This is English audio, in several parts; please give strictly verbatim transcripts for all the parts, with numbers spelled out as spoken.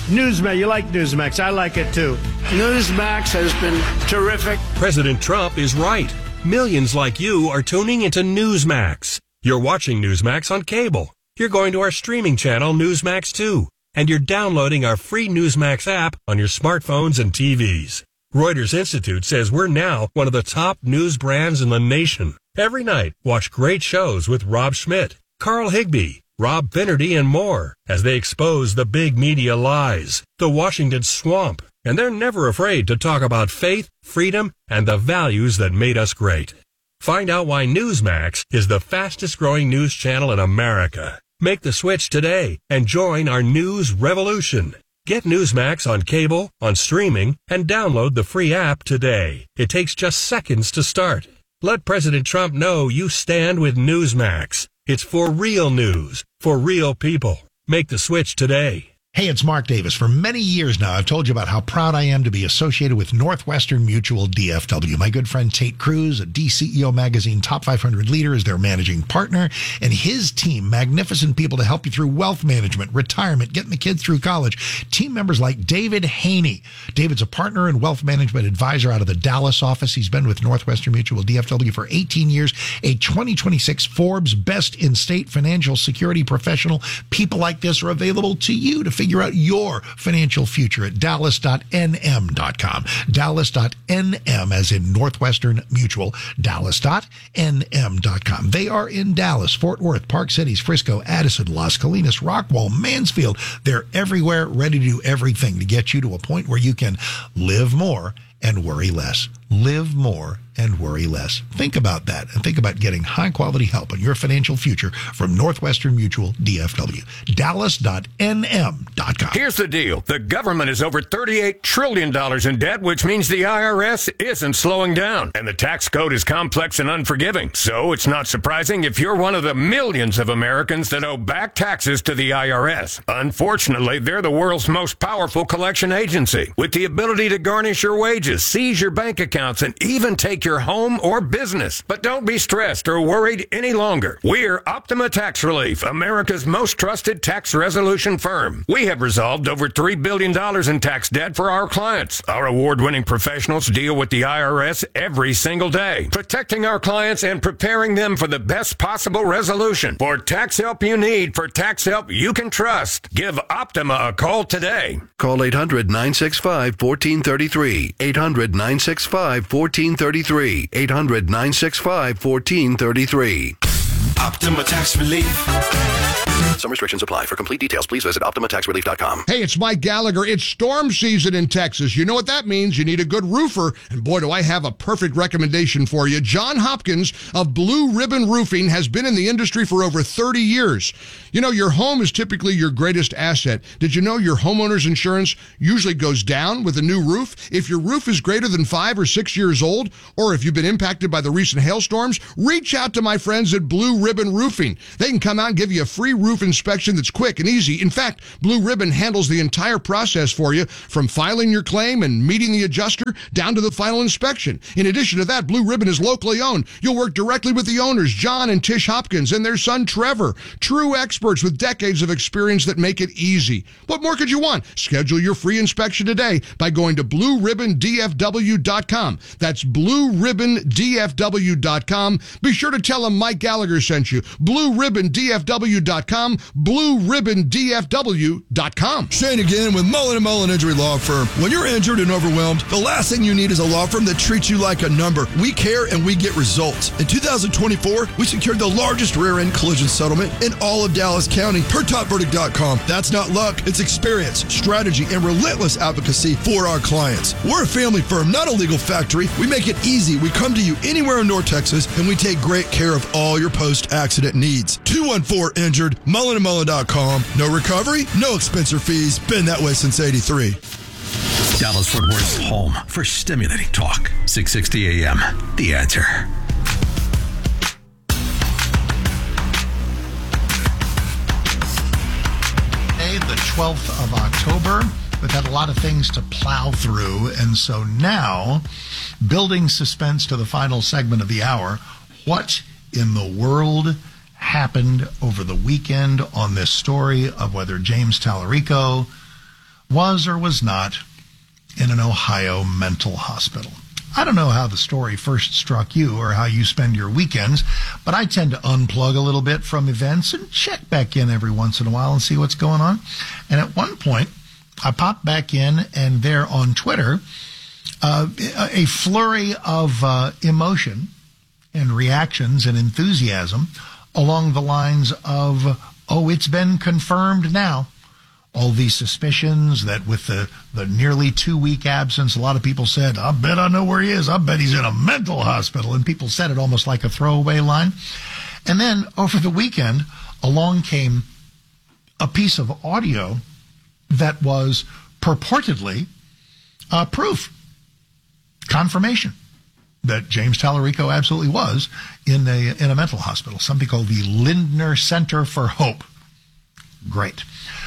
Newsmax. You like Newsmax. I like it too. Newsmax has been terrific. President Trump is right. Millions like you are tuning into Newsmax. You're watching Newsmax on cable. You're going to our streaming channel, Newsmax two. And you're downloading our free Newsmax app on your smartphones and T Vs. Reuters Institute says we're now one of the top news brands in the nation. Every night, watch great shows with Rob Schmidt, Carl Higbie, Rob Finnerty, and more as they expose the big media lies, the Washington swamp, and they're never afraid to talk about faith, freedom, and the values that made us great. Find out why Newsmax is the fastest growing news channel in America. Make the switch today and join our news revolution. Get Newsmax on cable, on streaming, and download the free app today. It takes just seconds to start. Let President Trump know you stand with Newsmax. It's for real news, for real people. Make the switch today. Hey, it's Mark Davis. For many years now, I've told you about how proud I am to be associated with Northwestern Mutual D F W. My good friend Tate Cruz, a D C E O Magazine Top five hundred leader, is their managing partner, and his team, magnificent people to help you through wealth management, retirement, getting the kids through college. Team members like David Haney. David's a partner and wealth management advisor out of the Dallas office. He's been with Northwestern Mutual D F W for eighteen years, a twenty twenty-six Forbes Best in State Financial Security Professional. People like this are available to you to figure out your financial future at dallas dot n m dot com. dallas dot n m as in Northwestern Mutual. dallas dot n m dot com. They are in Dallas, Fort Worth, Park Cities, Frisco, Addison, Las Colinas, Rockwall, Mansfield. They're everywhere, ready to do everything to get you to a point where you can live more and worry less. Live more and worry less. Think about that, and think about getting high-quality help on your financial future from Northwestern Mutual D F W. dallas dot n m dot com. Here's the deal. The government is over thirty-eight trillion dollars in debt, which means the I R S isn't slowing down. And the tax code is complex and unforgiving. So it's not surprising if you're one of the millions of Americans that owe back taxes to the I R S. Unfortunately, they're the world's most powerful collection agency, with the ability to garnish your wages, seize your bank accounts, and even take your home or business. But don't be stressed or worried any longer. We're Optima Tax Relief, America's most trusted tax resolution firm. We have resolved over three billion dollars in tax debt for our clients. Our award-winning professionals deal with the I R S every single day, protecting our clients and preparing them for the best possible resolution. For tax help you need, for tax help you can trust, give Optima a call today. Call eight hundred, nine six five, one four three three. eight hundred, nine six five, one four three three. eight hundred, nine six five, one four three three. Optima Tax Relief. Some restrictions apply. For complete details, please visit optima tax relief dot com. Hey, it's Mike Gallagher. It's storm season in Texas. You know what that means. You need a good roofer. And boy, do I have a perfect recommendation for you. John Hopkins of Blue Ribbon Roofing has been in the industry for over thirty years. You know, your home is typically your greatest asset. Did you know your homeowner's insurance usually goes down with a new roof? If your roof is greater than five or six years old, or if you've been impacted by the recent hailstorms, reach out to my friends at Blue Ribbon Roofing. They can come out and give you a free roof inspection that's quick and easy. In fact, Blue Ribbon handles the entire process for you, from filing your claim and meeting the adjuster down to the final inspection. In addition to that, Blue Ribbon is locally owned. You'll work directly with the owners, John and Tish Hopkins, and their son, Trevor. True experts with decades of experience that make it easy. What more could you want? Schedule your free inspection today by going to blue ribbon d f w dot com. That's blue ribbon d f w dot com. Be sure to tell them Mike Gallagher sent you. blue ribbon d f w dot com. blue ribbon d f w dot com. Shane again with Mullen and Mullen Injury Law Firm. When you're injured and overwhelmed, the last thing you need is a law firm that treats you like a number. We care and we get results. In two thousand twenty-four, we secured the largest rear-end collision settlement in all of Dallas County per top verdict dot com. That's not luck, it's experience, strategy, and relentless advocacy for our clients. We're a family firm, not a legal factory. We make it easy. We come to you anywhere in North Texas, and we take great care of all your post-accident needs. two one four injured, mullen and mullen dot com. No recovery, no expense or fees. Been that way since eighty-three. Dallas-Fort Worth's home for stimulating talk. six sixty A M. The Answer. The twelfth of October. We've had a lot of things to plow through, and so now, building suspense to the final segment of the hour, what in the world happened over the weekend on this story of whether James Tallarico was or was not in an Ohio mental hospital. I don't know how the story first struck you or how you spend your weekends, but I tend to unplug a little bit from events and check back in every once in a while and see what's going on. And at one point, I popped back in, and there on Twitter, uh, a flurry of uh, emotion and reactions and enthusiasm along the lines of, oh, it's been confirmed now. All these suspicions that with the, the nearly two-week absence, a lot of people said, I bet I know where he is. I bet he's in a mental hospital. And people said it almost like a throwaway line. And then over the weekend, along came a piece of audio that was purportedly uh, proof, confirmation that James Tallarico absolutely was in a, in a mental hospital, something called the Lindner Center for Hope. Great.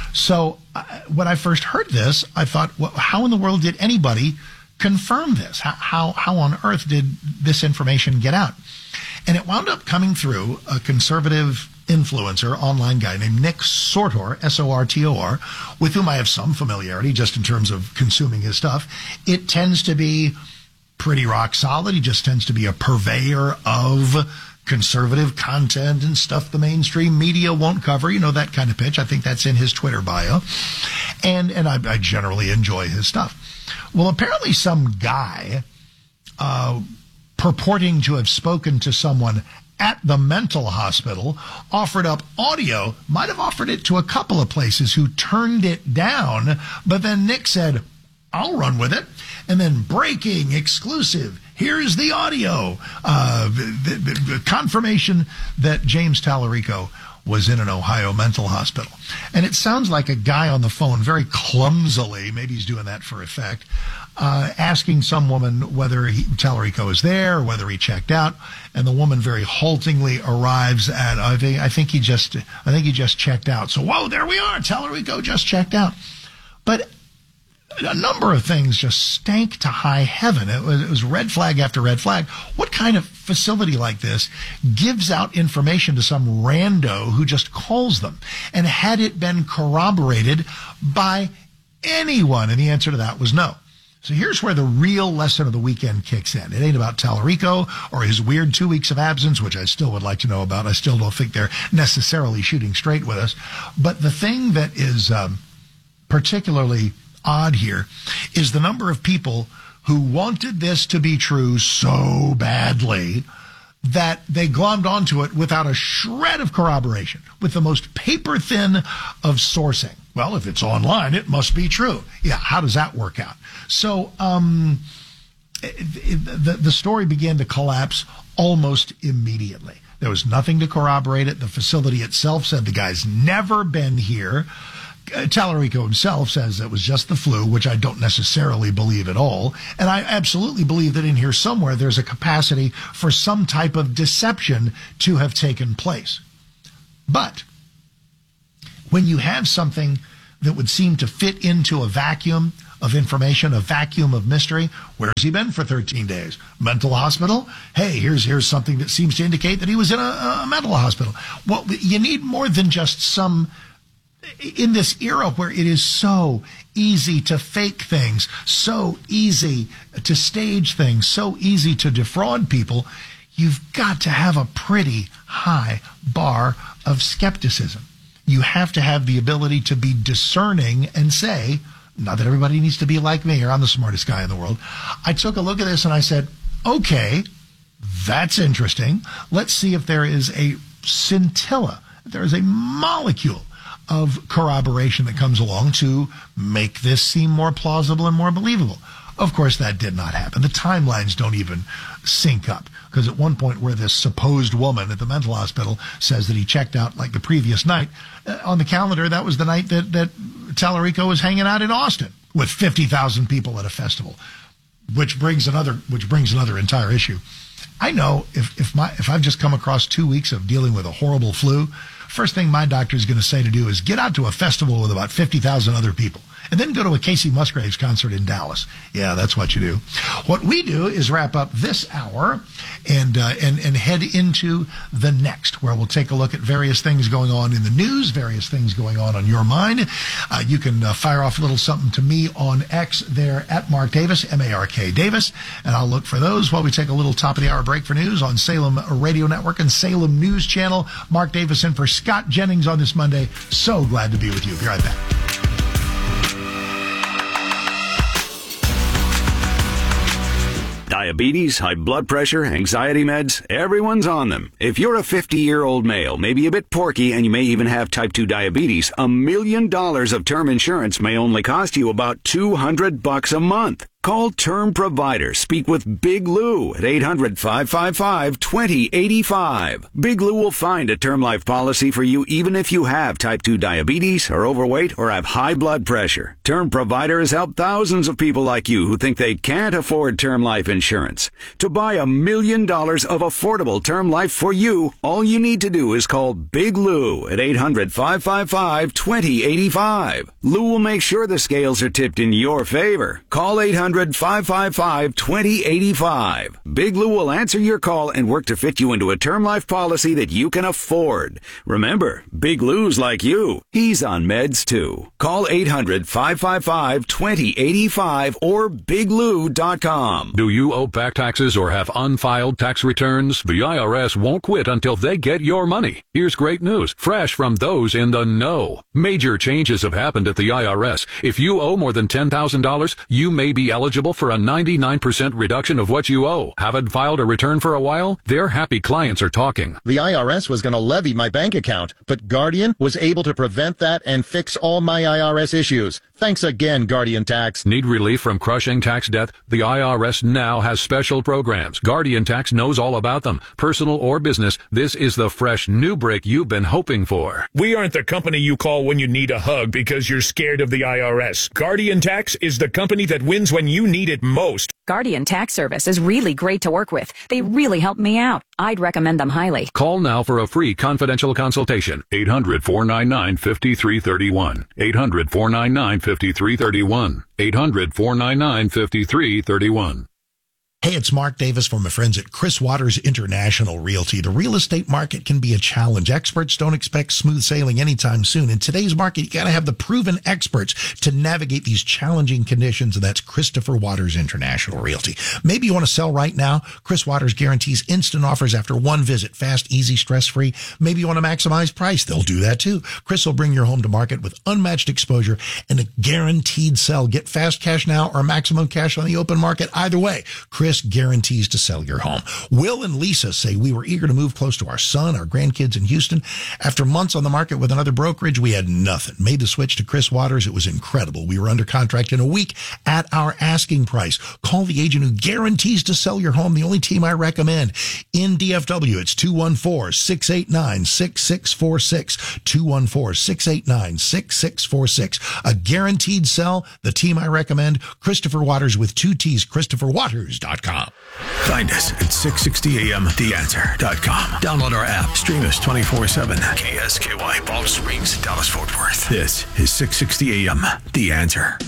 So uh, when I first heard this, I thought, well, how in the world did anybody confirm this? How, how, how on earth did this information get out? And it wound up coming through a conservative influencer, online guy named Nick Sortor, S O R T O R, with whom I have some familiarity just in terms of consuming his stuff. It tends to be pretty rock solid. He just tends to be a purveyor of conservative content and stuff the mainstream media won't cover, you know, that kind of pitch. I think that's in his Twitter bio. And and I, I generally enjoy his stuff. Well, apparently some guy uh, purporting to have spoken to someone at the mental hospital offered up audio, might have offered it to a couple of places who turned it down, but then Nick said, I'll run with it. And then breaking, exclusive, here's the audio. Uh, the, the, the confirmation that James Tallarico was in an Ohio mental hospital. And it sounds like a guy on the phone very clumsily, maybe he's doing that for effect, uh, asking some woman whether he, Tallarico is there or whether he checked out. And the woman very haltingly arrives at, I think, I think he just, I think he just checked out. So, whoa, there we are. Tallarico just checked out. But a number of things just stank to high heaven. It was, it was red flag after red flag. What kind of facility like this gives out information to some rando who just calls them? And had it been corroborated by anyone? And the answer to that was no. So here's where the real lesson of the weekend kicks in. It ain't about Tallarico or his weird two weeks of absence, which I still would like to know about. I still don't think they're necessarily shooting straight with us. But the thing that is um, particularly odd here is the number of people who wanted this to be true so badly that they glommed onto it without a shred of corroboration, with the most paper thin of sourcing. Well, if it's online, it must be true. Yeah, how does that work out? So um, it, it, the, the story began to collapse almost immediately. There was nothing to corroborate it. The facility itself said the guy's never been here. Tallarico himself says it was just the flu, which I don't necessarily believe at all. And I absolutely believe that in here somewhere there's a capacity for some type of deception to have taken place. But when you have something that would seem to fit into a vacuum of information, a vacuum of mystery, where's he been for thirteen days? Mental hospital? Hey, here's here's something that seems to indicate that he was in a, a mental hospital. Well, you need more than just some... In this era where it is so easy to fake things, so easy to stage things, so easy to defraud people, you've got to have a pretty high bar of skepticism. You have to have the ability to be discerning and say, not that everybody needs to be like me or I'm the smartest guy in the world. I took a look at this and I said, okay, that's interesting. Let's see if there is a scintilla, if there is a molecule of corroboration that comes along to make this seem more plausible and more believable. Of course, that did not happen. The timelines don't even sync up, because at one point where this supposed woman at the mental hospital says that he checked out like the previous night, uh, on the calendar, that was the night that, that Tallarico was hanging out in Austin with fifty thousand people at a festival, which brings another, which brings another entire issue. I know if, if my, if I've just come across two weeks of dealing with a horrible flu, first thing my doctor is going to say to do is get out to a festival with about fifty thousand other people and then go to a Casey Musgraves concert in Dallas. Yeah, that's what you do. What we do is wrap up this hour and uh, and and head into the next, where we'll take a look at various things going on in the news, various things going on on your mind. Uh, you can uh, fire off a little something to me on X there at Mark Davis, M A R K Davis, and I'll look for those while we take a little top of the hour break for news on Salem Radio Network and Salem News Channel. Mark Davis in for Scott Jennings on this Monday. So glad to be with you. Be right back. Diabetes, high blood pressure, anxiety meds, everyone's on them. If you're a fifty-year-old male, maybe a bit porky, and you may even have type two diabetes, a million dollars of term insurance may only cost you about two hundred bucks a month. Call Term Provider. Speak with Big Lou at eight hundred, five five five, two zero eight five. Big Lou will find a term life policy for you even if you have type two diabetes, are overweight, or have high blood pressure. Term Provider has helped thousands of people like you who think they can't afford term life insurance. To buy a million dollars of affordable term life for you, all you need to do is call Big Lou at eight hundred, five five five, two zero eight five. Lou will make sure the scales are tipped in your favor. Call eight hundred, five five five, two zero eight five. Big Lou will answer your call and work to fit you into a term life policy that you can afford. Remember, Big Lou's like you. He's on meds too. Call eight hundred, five five five, two zero eight five or big lou dot com. Do you owe back taxes or have unfiled tax returns? The I R S won't quit until they get your money. Here's great news, fresh from those in the know. Major changes have happened at the I R S. If you owe more than ten thousand dollars, you may be eligible for a ninety-nine percent reduction of what you owe. Haven't filed a return for a while? Their happy clients are talking. The I R S was going to levy my bank account, but Guardian was able to prevent that and fix all my I R S issues. Thanks again, Guardian Tax. Need relief from crushing tax debt? The I R S now has special programs. Guardian Tax knows all about them. Personal or business, this is the fresh new break you've been hoping for. We aren't the company you call when you need a hug because you're scared of the I R S. Guardian Tax is the company that wins when you need it most. Guardian Tax Service is really great to work with. They really helped me out. I'd recommend them highly. Call now for a free confidential consultation. eight hundred, four nine nine, five three three one. eight hundred, four nine nine, five three three one. eight hundred, four nine nine, five three three one. Hey, it's Mark Davis from my friends at Chris Waters International Realty. The real estate market can be a challenge. Experts don't expect smooth sailing anytime soon. In today's market, you got to have the proven experts to navigate these challenging conditions, and that's Christopher Waters International Realty. Maybe you want to sell right now. Chris Waters guarantees instant offers after one visit. Fast, easy, stress-free. Maybe you want to maximize price. They'll do that too. Chris will bring your home to market with unmatched exposure and a guaranteed sell. Get fast cash now or maximum cash on the open market. Either way, Chris guarantees to sell your home. Will and Lisa say we were eager to move close to our son, our grandkids in Houston. After months on the market with another brokerage, we had nothing. Made the switch to Chris Waters. It was incredible. We were under contract in a week at our asking price. Call the agent who guarantees to sell your home. The only team I recommend in D F W. It's two one four, six eight nine, six six four six. two one four, six eight nine, six six four six. A guaranteed sell. The team I recommend, Christopher Waters with two T's, Christopher Waters dot com. Find us at six sixty A M the answer dot com. Download our app. Stream us twenty-four seven. K S K Y, Palm Springs, Dallas, Fort Worth. This is six sixty A M The Answer.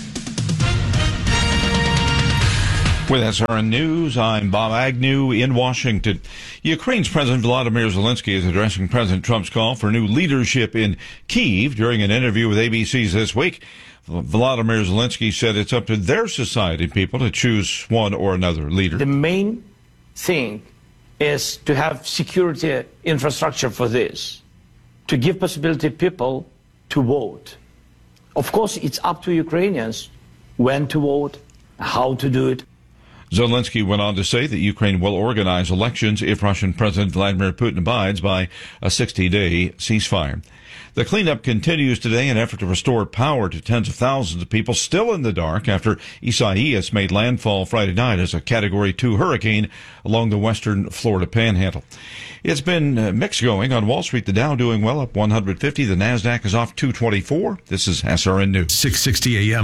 With S R N News, I'm Bob Agnew in Washington. Ukraine's President Volodymyr Zelensky is addressing President Trump's call for new leadership in Kyiv during an interview with A B C's This Week. Volodymyr Zelensky said it's up to their society people to choose one or another leader. The main thing is to have security infrastructure for this, to give possibility people to vote. Of course, it's up to Ukrainians when to vote, how to do it. Zelensky went on to say that Ukraine will organize elections if Russian President Vladimir Putin abides by a sixty-day ceasefire. The cleanup continues today in an effort to restore power to tens of thousands of people still in the dark after Isaias made landfall Friday night as a Category two hurricane along the western Florida panhandle. It's been mixed going on Wall Street. The Dow doing well, up one hundred fifty. The NASDAQ is off two twenty-four. This is S R N News. six sixty A M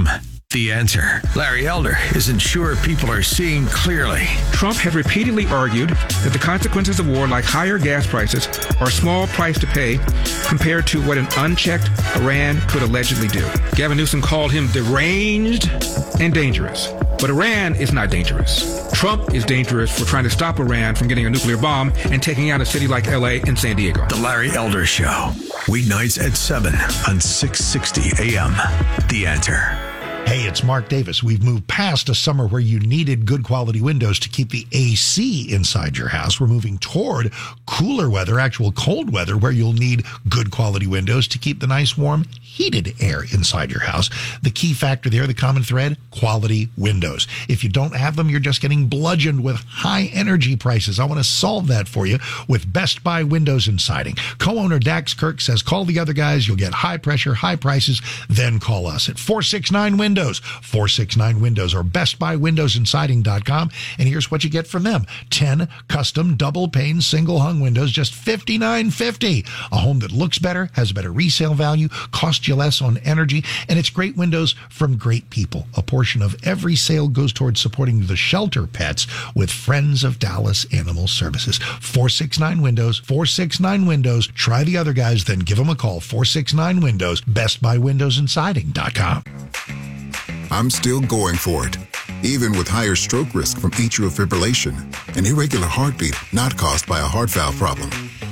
The Answer. Larry Elder isn't sure people are seeing clearly. Trump has repeatedly argued that the consequences of war, like higher gas prices, are a small price to pay compared to what an unchecked Iran could allegedly do. Gavin Newsom called him deranged and dangerous. But Iran is not dangerous. Trump is dangerous for trying to stop Iran from getting a nuclear bomb and taking out a city like L A and San Diego. The Larry Elder Show. Weeknights at seven on six sixty A M. The Answer. Hey, it's Mark Davis. We've moved past a summer where you needed good quality windows to keep the A C inside your house. We're moving toward cooler weather, actual cold weather, where you'll need good quality windows to keep the nice, warm, heated air inside your house. The key factor there, the common thread, quality windows. If you don't have them, you're just getting bludgeoned with high energy prices. I want to solve that for you with Best Buy Windows and Siding. Co-owner Dax Kirk says, call the other guys. You'll get high pressure, high prices. Then call us at four six nine Windows. four six nine Windows or best buy windows and siding dot com. And here's what you get from them. ten custom double pane single hung windows, just fifty-nine fifty. A home that looks better, has better resale value, costs you less on energy, and it's great windows from great people. A portion of every sale goes towards supporting the shelter pets with Friends of Dallas Animal Services. four six nine Windows, four six nine Windows. Try the other guys, then give them a call. four six nine Windows, best buy windows and siding dot com. I'm still going for it, even with higher stroke risk from atrial fibrillation, an irregular heartbeat not caused by a heart valve problem.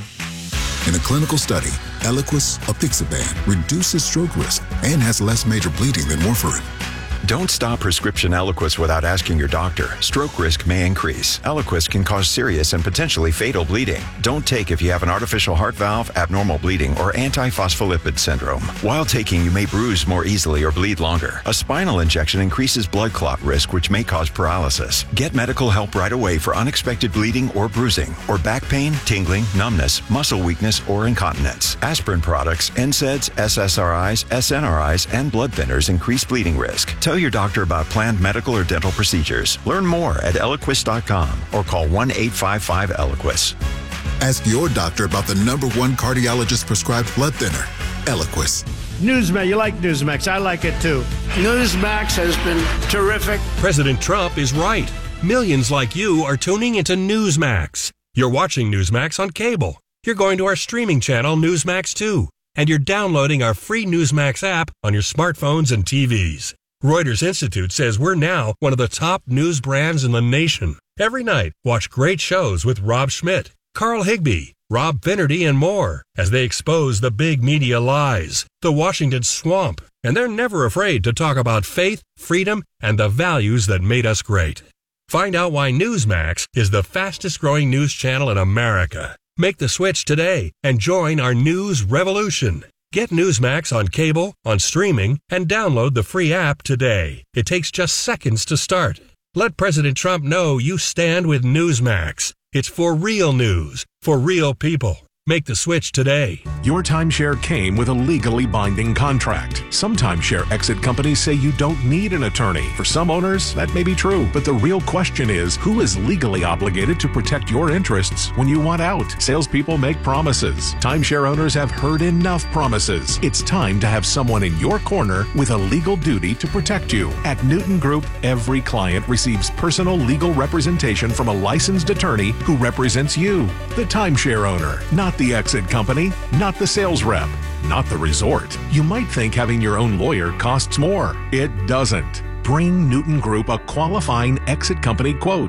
In a clinical study, Eliquis apixaban reduces stroke risk and has less major bleeding than warfarin. Don't stop prescription Eliquis without asking your doctor. Stroke risk may increase. Eliquis can cause serious and potentially fatal bleeding. Don't take if you have an artificial heart valve, abnormal bleeding, or antiphospholipid syndrome. While taking, you may bruise more easily or bleed longer. A spinal injection increases blood clot risk, which may cause paralysis. Get medical help right away for unexpected bleeding or bruising, or back pain, tingling, numbness, muscle weakness, or incontinence. Aspirin products, N SAIDs, S S R Is, S N R Is, and blood thinners increase bleeding risk. Tell your doctor about planned medical or dental procedures. Learn more at Eliquis dot com or call one eight five five Eliquis. Ask your doctor about the number one cardiologist prescribed blood thinner, Eliquis. Newsmax, you like Newsmax. I like it too. Newsmax has been terrific. President Trump is right. Millions like you are tuning into Newsmax. You're watching Newsmax on cable. You're going to our streaming channel, Newsmax two. And you're downloading our free Newsmax app on your smartphones and T Vs. Reuters Institute says we're now one of the top news brands in the nation. Every night, watch great shows with Rob Schmidt, Carl Higbie, Rob Finnerty, and more as they expose the big media lies, the Washington swamp, and they're never afraid to talk about faith, freedom, and the values that made us great. Find out why Newsmax is the fastest growing news channel in America. Make the switch today and join our news revolution. Get Newsmax on cable, on streaming, and download the free app today. It takes just seconds to start. Let President Trump know you stand with Newsmax. It's for real news, for real people. Make the switch today. Your timeshare came with a legally binding contract. Some timeshare exit companies say you don't need an attorney. For some owners, that may be true. But the real question is, who is legally obligated to protect your interests when you want out? Salespeople make promises. Timeshare owners have heard enough promises. It's time to have someone in your corner with a legal duty to protect you. At Newton Group, every client receives personal legal representation from a licensed attorney who represents you, the timeshare owner, not the exit company, not the sales rep, not the resort. You might think having your own lawyer costs more. It doesn't. Bring Newton Group a qualifying exit company quote.